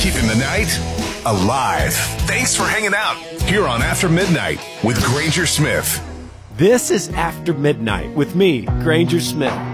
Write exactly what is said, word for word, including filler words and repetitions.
keeping the night alive. Thanks for hanging out here on After Midnight with Granger Smith. This is After Midnight with me, Granger Smith.